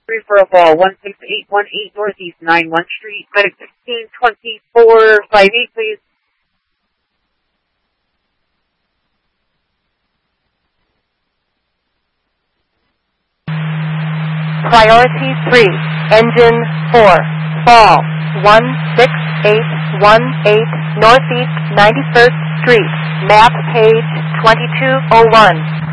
for a fall, 16818 Northeast 91 Street, medic 162458, please. Priority 3, engine 4, fall, 16818 Northeast 91st Street, map page 2201.